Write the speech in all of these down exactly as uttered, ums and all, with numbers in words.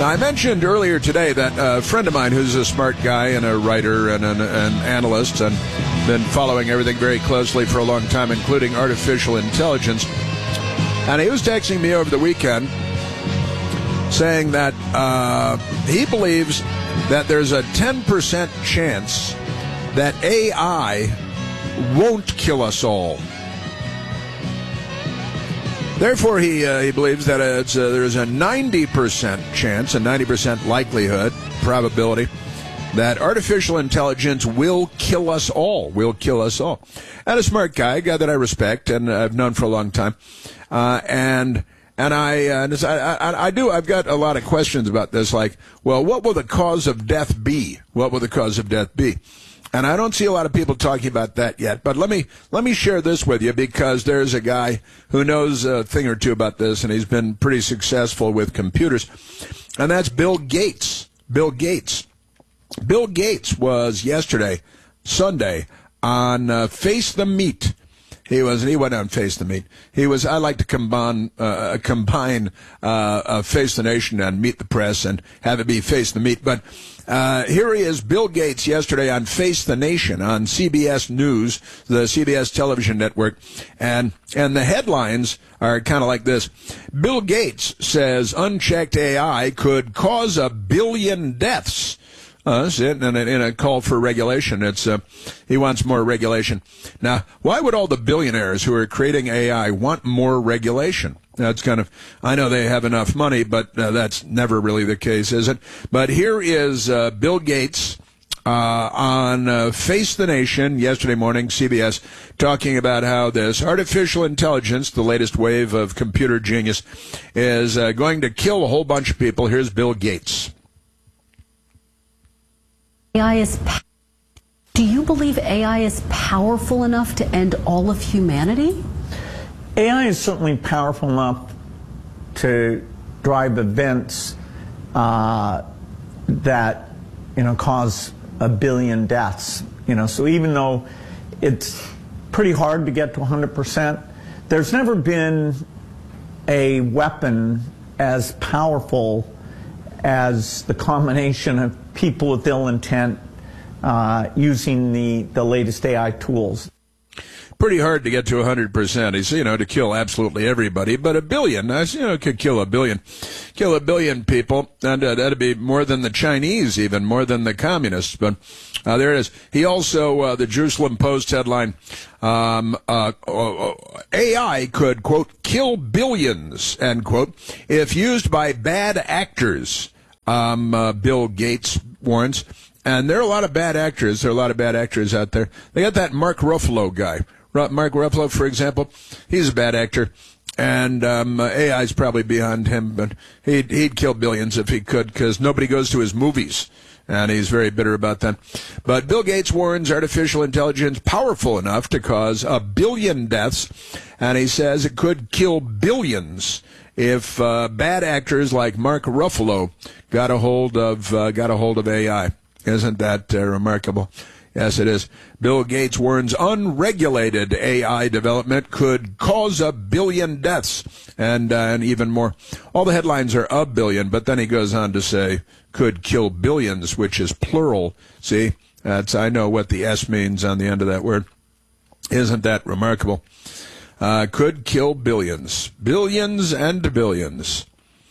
Now, I mentioned earlier today that a friend of mine who's a smart guy and a writer and an, an analyst and been following everything very closely for a long time, including artificial intelligence, and he was texting me over the weekend saying that uh, he believes that there's a ten percent chance that A I won't kill us all. Therefore, he uh, he believes that it's, uh, there's a ninety percent chance, a ninety percent likelihood, probability, that artificial intelligence will kill us all, will kill us all. And a smart guy, a guy that I respect and I've known for a long time. Uh, and and I, uh, and I, I, I do, I've got a lot of questions about this, like, well, what will the cause of death be? What will the cause of death be? And I don't see a lot of people talking about that yet. But let me let me share this with you, because there's a guy who knows a thing or two about this, and he's been pretty successful with computers. And that's Bill Gates. Bill Gates. Bill Gates was yesterday, Sunday, on uh, Face the Meat. He was, he went on Face the Meat. He was, I like to combine, uh, combine, uh, uh, Face the Nation and Meet the Press and have it be Face the Meat. But, uh, here he is, Bill Gates, yesterday on Face the Nation on C B S News, the C B S television network. And, and the headlines are kind of like this. Bill Gates says unchecked A I could cause a billion deaths. Uh, that's it, in a, in a call for regulation. It's uh, he wants more regulation. Now, why would all the billionaires who are creating A I want more regulation? That's kind of, I know they have enough money, but uh, that's never really the case, is it? But here is uh, Bill Gates uh, on uh, Face the Nation yesterday morning, C B S, talking about how this artificial intelligence, the latest wave of computer genius, is uh, going to kill a whole bunch of people. Here's Bill Gates. A I is. Do you believe A I is powerful enough to end all of humanity? A I is certainly powerful enough to drive events uh, that, you know, cause a billion deaths. You know, so even though it's pretty hard to get to one hundred percent, there's never been a weapon as powerful as the combination of people with ill intent uh, using the, the latest A I tools. Pretty hard to get to one hundred percent. He's, you know, to kill absolutely everybody, but a billion, you know, could kill a billion. Kill a billion people, and uh, that'd be more than the Chinese, even more than the communists. But uh, there it is. He also, uh, the Jerusalem Post headline, um, uh, uh, A I could, quote, kill billions, end quote, if used by bad actors, um, uh, Bill Gates warns. And there are a lot of bad actors. There are a lot of bad actors out there. They got that Mark Ruffalo guy. Mark Ruffalo, for example, he's a bad actor. And um, A I's probably behind him, but he'd, he'd kill billions if he could, because nobody goes to his movies. And he's very bitter about that. But Bill Gates warns artificial intelligence powerful enough to cause a billion deaths. And he says it could kill billions if uh, bad actors like Mark Ruffalo got a hold of uh, got a hold of A I. Isn't that uh, remarkable? Yes, it is. Bill Gates warns unregulated A I development could cause a billion deaths and, uh, and even more. All the headlines are a billion, but then he goes on to say could kill billions, which is plural. See, that's, I know what the S means on the end of that word. Isn't that remarkable? Uh, could kill billions. Billions and billions.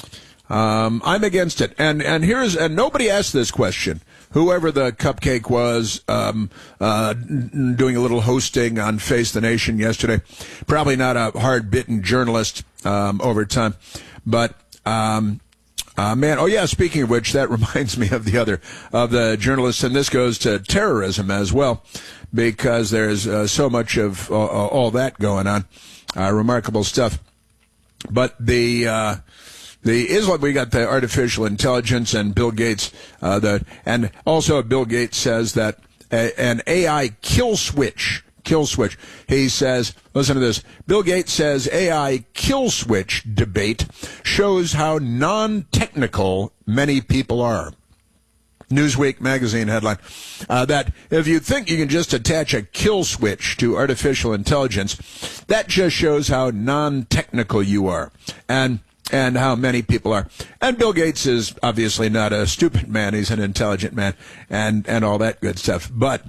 Um, I'm against it. And, and here's, and nobody asked this question. Whoever the cupcake was, um, uh, doing a little hosting on Face the Nation yesterday, probably not a hard-bitten journalist, um, over time, but, um, uh, man, oh yeah, speaking of which, that reminds me of the other, of the journalists, and this goes to terrorism as well, because there's, uh, so much of uh, all that going on, uh, remarkable stuff. But the, uh, The Islam, we got the artificial intelligence and Bill Gates, uh, the, and also Bill Gates says that a, an A I kill switch, kill switch. He says, listen to this. Bill Gates says A I kill switch debate shows how non-technical many people are. Newsweek magazine headline, uh, that if you think you can just attach a kill switch to artificial intelligence, that just shows how non-technical you are. And and how many people are. And Bill Gates is obviously not a stupid man. He's an intelligent man and, and all that good stuff. But,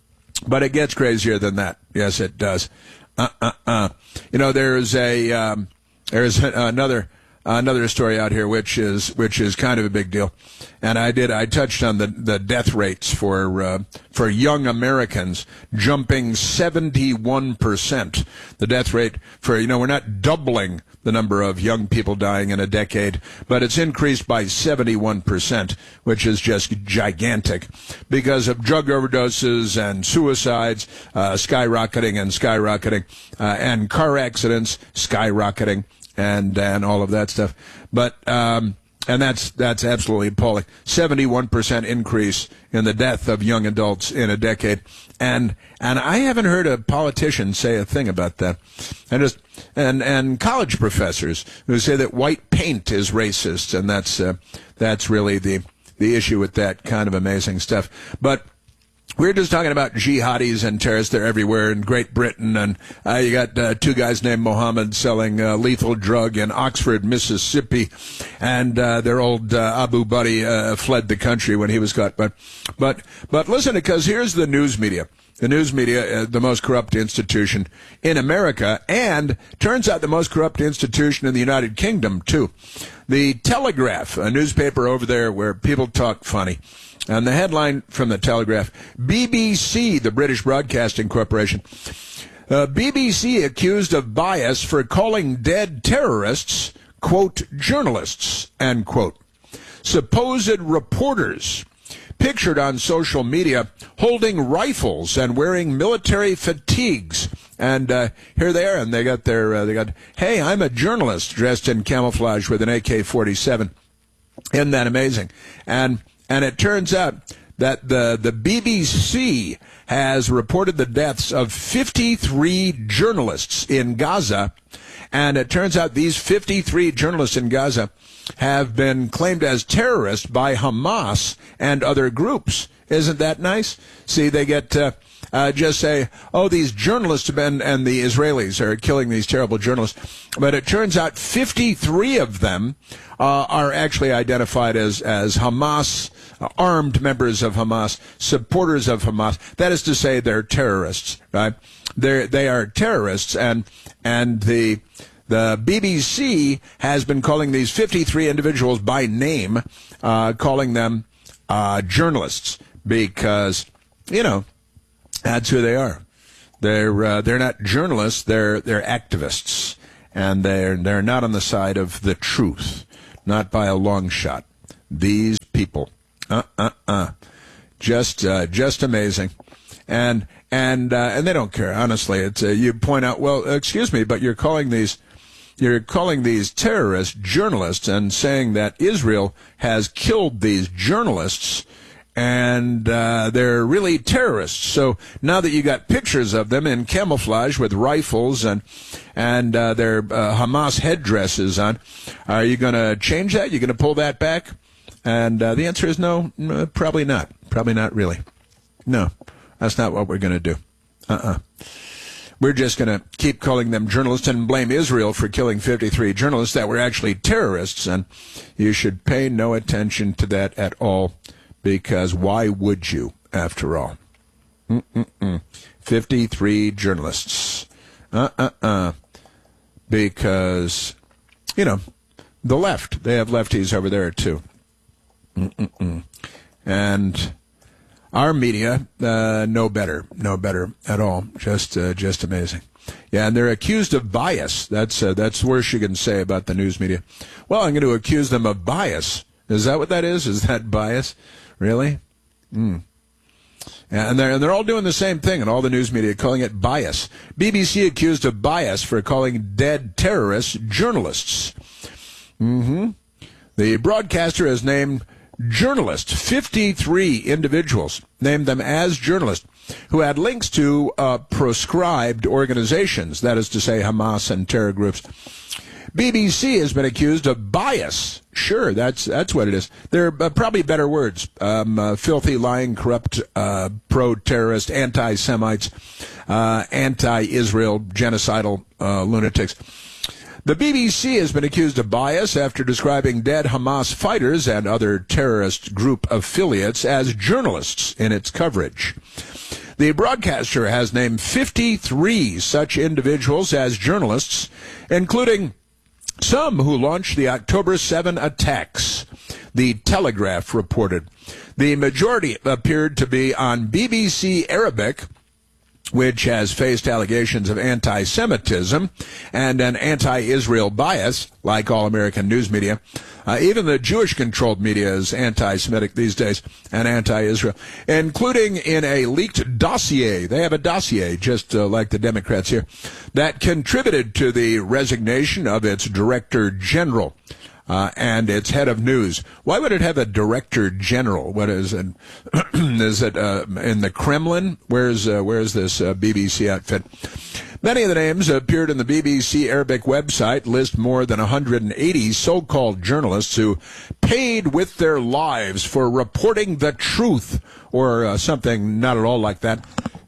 but it gets crazier than that. Yes, it does. Uh, uh, uh. You know, there's a, um, there's another, another story out here, which is, which is kind of a big deal. And I did, I touched on the, the death rates for, uh, for young Americans jumping seventy-one percent. The death rate for, you know, we're not doubling the number of young people dying in a decade, but it's increased by seventy-one percent, which is just gigantic because of drug overdoses and suicides, uh, skyrocketing and skyrocketing, uh, and car accidents skyrocketing and, and all of that stuff. But, um, And that's that's absolutely appalling. seventy-one percent increase in the death of young adults in a decade. And and I haven't heard a politician say a thing about that. And just and and college professors who say that white paint is racist, and that's uh, that's really the the issue with that kind of amazing stuff. But we're just talking about jihadis and terrorists. They're everywhere in Great Britain. And uh, you got uh, two guys named Mohammed selling uh, lethal drug in Oxford, Mississippi. And uh, their old uh, Abu Buddy uh, fled the country when he was caught. But but, but listen, because here's the news media. The news media, uh, the most corrupt institution in America, and turns out the most corrupt institution in the United Kingdom, too. The Telegraph, a newspaper over there where people talk funny. And the headline from the Telegraph, B B C, the British Broadcasting Corporation, uh, B B C accused of bias for calling dead terrorists, quote, journalists, end quote. Supposed reporters pictured on social media holding rifles and wearing military fatigues. And uh, here they are, and they got their, uh, they got, hey, I'm a journalist dressed in camouflage with an A K forty-seven. Isn't that amazing? And And it turns out that the, the B B C has reported the deaths of fifty-three journalists in Gaza. And it turns out these fifty-three journalists in Gaza have been claimed as terrorists by Hamas and other groups. Isn't that nice? See, they get uh, uh, just say, oh, these journalists have been, and the Israelis are killing these terrible journalists. But it turns out fifty-three of them uh, are actually identified as, as Hamas, uh, armed members of Hamas, supporters of Hamas. That is to say, they're terrorists, right? They're, they are terrorists, and and the the B B C has been calling these fifty-three individuals by name, uh, calling them uh, journalists, because, you know, that's who they are. They're uh, they're not journalists. They're they're activists, and they're they're not on the side of the truth, not by a long shot. These people, uh uh uh, just uh, just amazing, and and uh, and they don't care. Honestly, it's uh, you point out, well, excuse me, but you're calling these. You're calling these terrorists journalists and saying that Israel has killed these journalists, and uh, they're really terrorists. So now that you got pictures of them in camouflage with rifles and and uh, their uh, Hamas headdresses on, are you going to change that? You're going to pull that back? And uh, the answer is no, no, probably not. Probably not really. No, that's not what we're going to do. Uh-uh. We're just going to keep calling them journalists and blame Israel for killing fifty-three journalists that were actually terrorists, and you should pay no attention to that at all, because why would you, after all? Mm-mm-mm. fifty-three journalists. Uh-uh-uh. Because, you know, the left, they have lefties over there, too. Mm-mm-mm. And our media, uh, no better, no better at all. Just, uh, just amazing. Yeah, and they're accused of bias. That's, uh, that's worse you can say about the news media. Well, I'm going to accuse them of bias. Is that what that is? Is that bias? Really? Mm. Yeah, and they're, and they're all doing the same thing in all the news media, calling it bias. B B C accused of bias for calling dead terrorists journalists. Mm-hmm. The broadcaster has named journalists, fifty-three individuals, named them as journalists, who had links to uh, proscribed organizations, that is to say Hamas and terror groups. B B C has been accused of bias. Sure, that's that's what it is. There are uh, probably better words. Um, uh, filthy, lying, corrupt, uh, pro-terrorist, anti-Semites, uh, anti-Israel, genocidal uh, lunatics. The B B C has been accused of bias after describing dead Hamas fighters and other terrorist group affiliates as journalists in its coverage. The broadcaster has named fifty-three such individuals as journalists, including some who launched the October seventh attacks. The Telegraph reported. The majority appeared to be on B B C Arabic, which has faced allegations of anti-Semitism and an anti-Israel bias, like all American news media. Uh, even the Jewish-controlled media is anti-Semitic these days and anti-Israel, including in a leaked dossier. They have a dossier, just uh, like the Democrats here, that contributed to the resignation of its director general. Uh, and its head of news. Why would it have a director general? What is it? Is it uh, in the Kremlin? Where's uh, where's this uh, B B C outfit? Many of the names appeared in the B B C Arabic website list more than one hundred eighty so-called journalists who paid with their lives for reporting the truth, or uh, something not at all like that.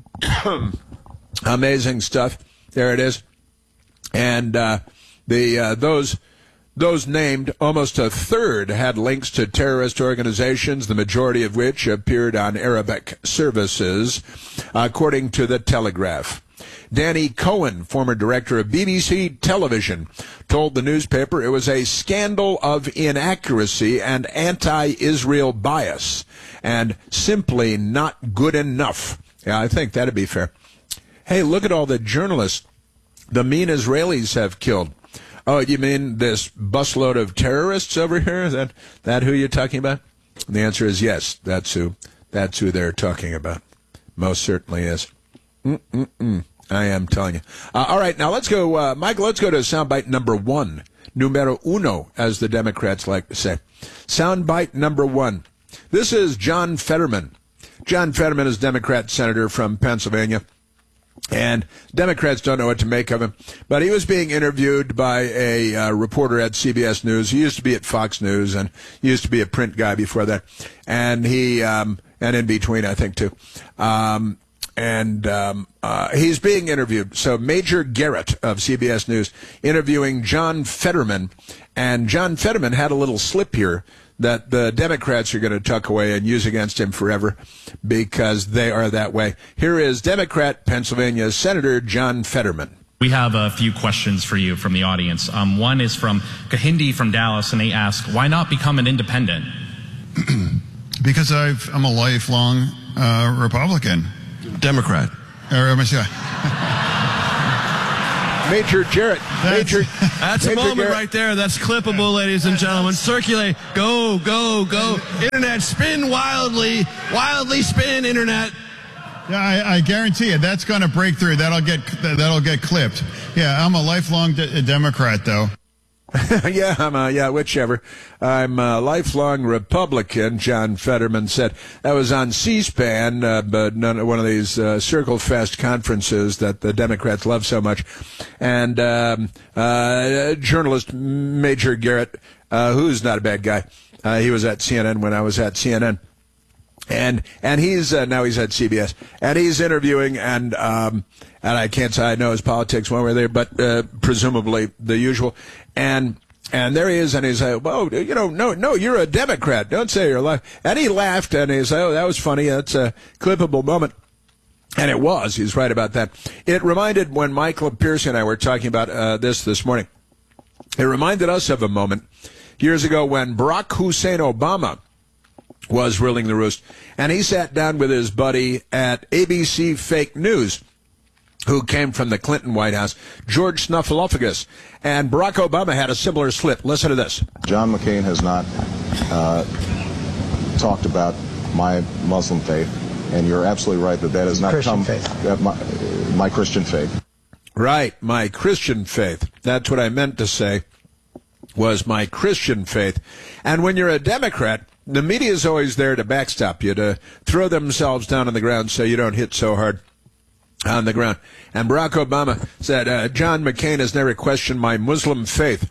Amazing stuff. There it is. And uh, the uh, those. Those named, almost a third had links to terrorist organizations, the majority of which appeared on Arabic services, according to the Telegraph. Danny Cohen, former director of B B C Television, told the newspaper it was a scandal of inaccuracy and anti-Israel bias, and simply not good enough. Yeah, I think that'd be fair. Hey, look at all the journalists the mean Israelis have killed. Oh, you mean this busload of terrorists over here? Is that, that who you're talking about? And the answer is yes, that's who. That's who they're talking about. Most certainly is. Mm-mm-mm. I am telling you. Uh, all right, now let's go, uh, Michael, let's go to soundbite number one. Numero uno, as the Democrats like to say. Soundbite number one. This is John Fetterman. John Fetterman is Democrat senator from Pennsylvania. And Democrats don't know what to make of him. But he was being interviewed by a uh, reporter at C B S News. He used to be at Fox News and used to be a print guy before that. And he, um, and in between, I think, too. Um, and um, uh, he's being interviewed. So Major Garrett of C B S News interviewing John Fetterman. And John Fetterman had a little slip here that the Democrats are going to tuck away and use against him forever because they are that way. Here is Democrat Pennsylvania Senator John Fetterman. We have a few questions for you from the audience. Um, one is from Kahindi from Dallas, and they ask, why not become an independent? Because I've, I'm a lifelong uh, Republican. Democrat. Uh, Major Jarrett. That's, Major, that's Major a moment Garrett. right there. That's clippable, ladies and gentlemen. Circulate. Go, go, go. Internet, spin wildly. Wildly spin, Internet. Yeah, I, I guarantee you that's going to break through. That'll get that'll get clipped. Yeah, I'm a lifelong de- Democrat, though. yeah, I'm a, yeah, whichever. I'm a lifelong Republican, John Fetterman said. That was on C-SPAN, uh, but none, one of these uh, Circle Fest conferences that the Democrats love so much. And um, uh, journalist Major Garrett, uh, who's not a bad guy. Uh, he was at C N N when I was at C N N. And and he's uh, now he's at C B S, and he's interviewing, and um, and I can't say I know his politics one way or the other, but uh, presumably the usual. And and there he is, and he's like, "Well, you know, no, no, you're a Democrat. Don't say you're alive." And he laughed, and he's like, "Oh, that was funny. That's a clippable moment." And it was. He's right about that. It reminded when Michael Piercy and I were talking about uh, this this morning. It reminded us of a moment years ago when Barack Hussein Obama was ruling the roost, and he sat down with his buddy at A B C Fake News, who came from the Clinton White House, George Snuffleupagus, and Barack Obama had a similar slip. Listen to this. John McCain has not uh, talked about my Muslim faith, and you're absolutely right that that has not Christian come faith. Uh, my, uh, my Christian faith. Right, my Christian faith. That's what I meant to say, was my Christian faith. And when you're a Democrat, the media is always there to backstop you, to throw themselves down on the ground so you don't hit so hard on the ground. And Barack Obama said, uh, John McCain has never questioned my Muslim faith.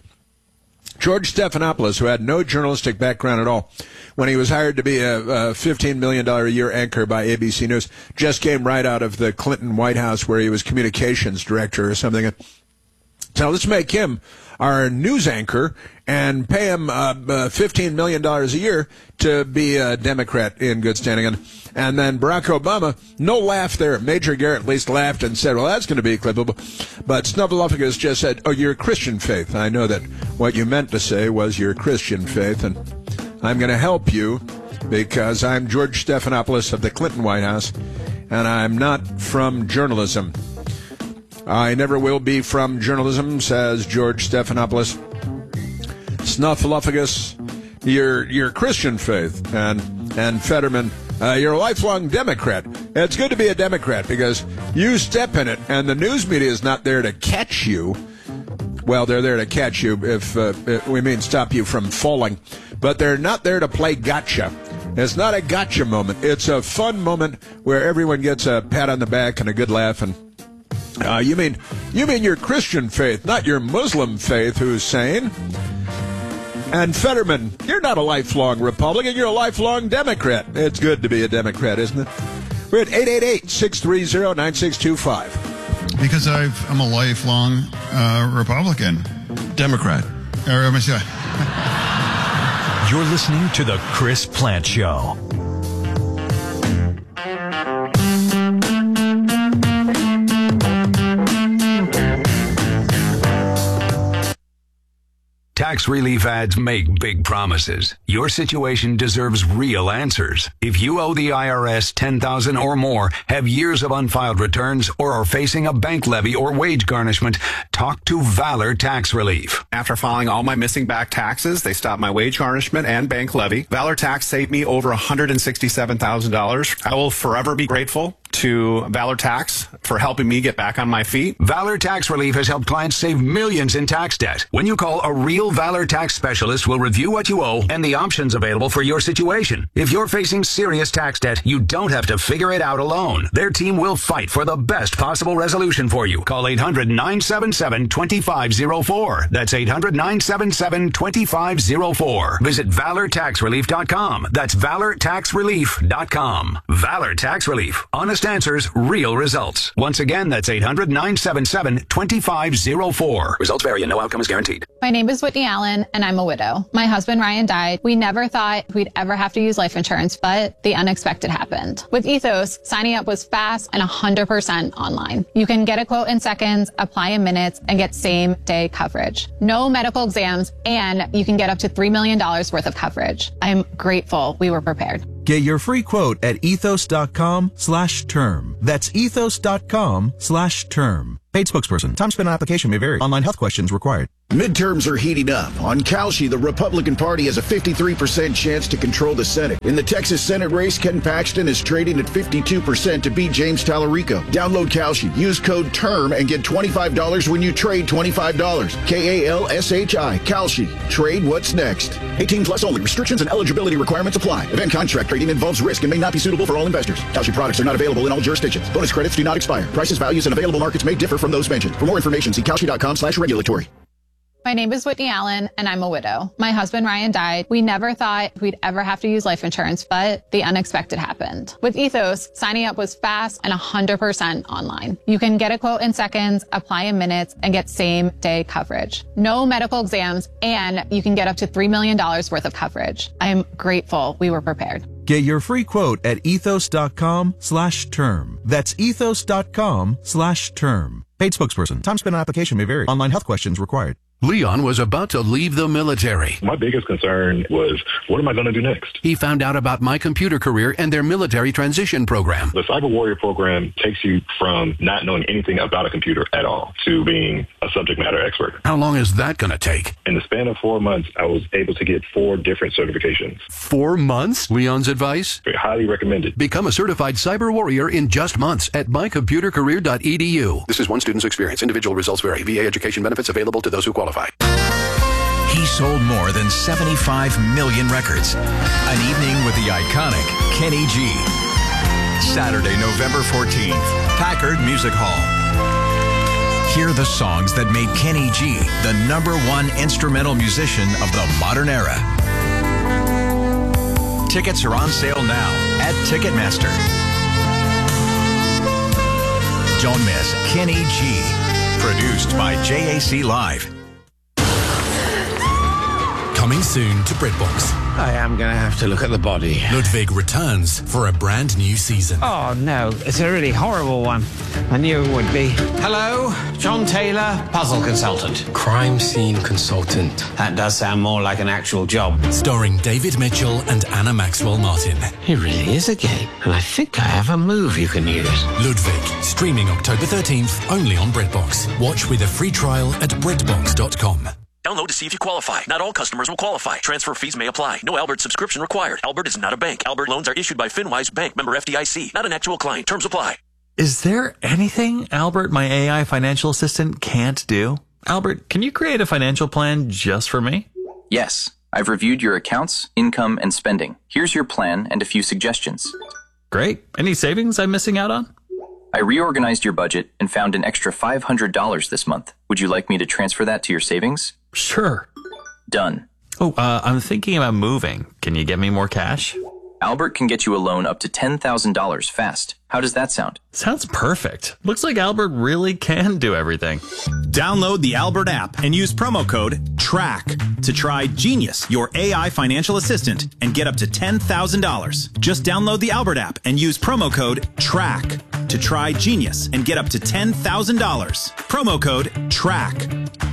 George Stephanopoulos, who had no journalistic background at all, when he was hired to be a, a fifteen million dollars a year anchor by A B C News, just came right out of the Clinton White House where he was communications director or something. So let's make him our news anchor and pay him uh, uh, fifteen million dollars a year to be a Democrat in good standing. And, and then Barack Obama, no laugh there. Major Garrett at least laughed and said, well, that's going to be clippable. But Snuffleupagus just said, oh, you're Christian faith. I know that what you meant to say was your Christian faith, and I'm going to help you because I'm George Stephanopoulos of the Clinton White House, and I'm not from journalism. I never will be from journalism, says George Stephanopoulos. Snuffleupagus, you're, you're Christian faith, and, and Fetterman, uh, you're a lifelong Democrat. It's good to be a Democrat because you step in it, and the news media is not there to catch you. Well, they're there to catch you if, uh, if we mean stop you from falling, but they're not there to play gotcha. It's not a gotcha moment. It's a fun moment where everyone gets a pat on the back and a good laugh. And uh, you mean you mean your Christian faith, not your Muslim faith, who's saying. And Fetterman, you're not a lifelong Republican. You're a lifelong Democrat. It's good to be a Democrat, isn't it? We're at eight eight eight, six three zero, nine six two five. Because I've, I'm a lifelong uh, Republican. Democrat. Or, I'm sorry. You're listening to The Chris Plante Show. Tax relief ads make big promises. Your situation deserves real answers. If you owe the I R S ten thousand dollars or more, have years of unfiled returns, or are facing a bank levy or wage garnishment, talk to Valor Tax Relief. After filing all my missing back taxes, they stopped my wage garnishment and bank levy. Valor Tax saved me over one hundred sixty-seven thousand dollars. I will forever be grateful to Valor Tax for helping me get back on my feet. Valor Tax Relief has helped clients save millions in tax debt. When you call, a real Valor Tax specialist will review what you owe and the options available for your situation. If you're facing serious tax debt, you don't have to figure it out alone. Their team will fight for the best possible resolution for you. Call eight hundred, nine seven seven, two five zero four. That's eight hundred, nine seven seven, two five zero four. Visit valor tax relief dot com. That's valor tax relief dot com. Valor Tax Relief. Honest answers, real results. Once again, that's eight hundred, nine seven seven, two five zero four. Results vary and no outcome is guaranteed. My name is Whitney Allen, and I'm a widow. My husband, Ryan, died. We never thought we'd ever have to use life insurance, but the unexpected happened. With Ethos, signing up was fast and one hundred percent online. You can get a quote in seconds, apply in minutes, and get same-day coverage. No medical exams, and you can get up to three million dollars worth of coverage. I'm grateful we were prepared. Get your free quote at ethos.com slash term. That's ethos.com slash term. Paid spokesperson. Time spent on application may vary. Online health questions required. Midterms are heating up. On Kalshi, the Republican Party has a fifty-three percent chance to control the Senate. In the Texas Senate race, Ken Paxton is trading at fifty-two percent to beat James Tallarico. Download Kalshi. Use code TERM and get twenty-five dollars when you trade twenty-five dollars. K A L S H I. Kalshi. Trade what's next. eighteen plus only. Restrictions and eligibility requirements apply. Event contract trading involves risk and may not be suitable for all investors. Kalshi products are not available in all jurisdictions. Bonus credits do not expire. Prices, values, and available markets may differ from those mentioned. For more information, see kalshi.com slash regulatory. My name is Whitney Allen, and I'm a widow. My husband, Ryan, died. We never thought we'd ever have to use life insurance, but the unexpected happened. With Ethos, signing up was fast and one hundred percent online. You can get a quote in seconds, apply in minutes, and get same-day coverage. No medical exams, and you can get up to three million dollars worth of coverage. I'm grateful we were prepared. Get your free quote at ethos.com slash term. That's ethos.com slash term. Paid spokesperson. Time spent on application may vary. Online health questions required. Leon was about to leave the military. My biggest concern was, what am I going to do next? He found out about My Computer Career and their military transition program. The Cyber Warrior program takes you from not knowing anything about a computer at all to being a subject matter expert. How long is that going to take? In the span of four months, I was able to get four different certifications. Four months? Leon's advice? Highly recommended. Become a certified cyber warrior in just months at my computer career dot e d u. This is one student's experience. Individual results vary. V A education benefits available to those who qualify. He sold more than seventy-five million records. An evening with the iconic Kenny G. Saturday, November fourteenth, Packard Music Hall. Hear the songs that made Kenny G the number one instrumental musician of the modern era. Tickets are on sale now at Ticketmaster. Don't miss Kenny G. Produced by J A C Live. Coming soon to BritBox. I am going to have to look at the body. Ludwig returns for a brand new season. Oh, no. It's a really horrible one. I knew it would be. Hello, John Taylor, puzzle consultant. Crime scene consultant. That does sound more like an actual job. Starring David Mitchell and Anna Maxwell Martin. It really is a game, and I think I have a move you can use. Ludwig, streaming October thirteenth, only on BritBox. Watch with a free trial at BritBox dot com. Download to see if you qualify. Not all customers will qualify. Transfer fees may apply. No Albert subscription required. Albert is not a bank. Albert loans are issued by FinWise Bank, member F D I C. Not an actual client. Terms apply. Is there anything Albert, my A I financial assistant, can't do? Albert, can you create a financial plan just for me? Yes. I've reviewed your accounts, income, and spending. Here's your plan and a few suggestions. Great. Any savings I'm missing out on? I reorganized your budget and found an extra five hundred dollars this month. Would you like me to transfer that to your savings? Sure. Done. Oh, uh, I'm thinking about moving. Can you get me more cash? Albert can get you a loan up to ten thousand dollars fast. How does that sound? Sounds perfect. Looks like Albert really can do everything. Download the Albert app and use promo code TRACK to try Genius, your A I financial assistant, and get up to ten thousand dollars. Just download the Albert app and use promo code TRACK to try Genius and get up to ten thousand dollars. Promo code TRACK.